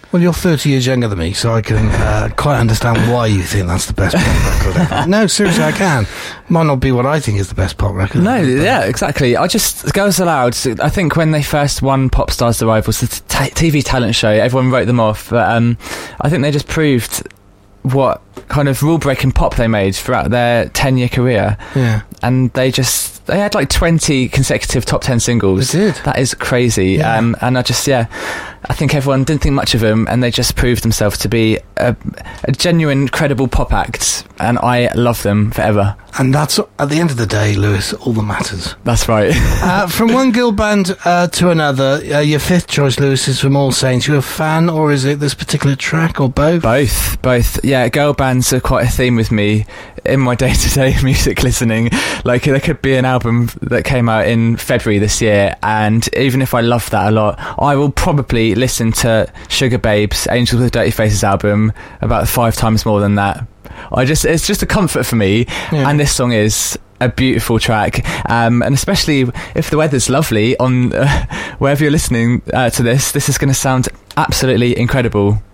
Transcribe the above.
Well, you're 30 years younger than me, so I can quite understand why you think that's the best pop record ever. No, seriously, I can. Might not be what I think is the best pop record No, ever, yeah, exactly. Girls Aloud, I think when they first won Pop Stars The Rivals, the TV talent show, everyone wrote them off, but I think they just proved what kind of rule-breaking pop they made throughout their 10-year career. Yeah. And they had like 20 consecutive top 10 singles. They did. That is crazy. Yeah. And I think everyone didn't think much of them, and they just proved themselves to be a genuine, credible pop act, and I love them forever. And that's, at the end of the day, Lewis, all that matters. That's right. From one girl band to another, your fifth choice, Lewis, is from All Saints. You a fan, or is it this particular track, or both? Both. Yeah, girl bands are quite a theme with me in my day-to-day music listening. Like, there could be an album that came out in February this year, and even if I love that a lot, I will probably listen to Sugar Babes, Angels with Dirty Faces album about 5 times more than that. It's just a comfort for me, yeah. And this song is a beautiful track, and especially if the weather's lovely on wherever you're listening to this is going to sound absolutely incredible.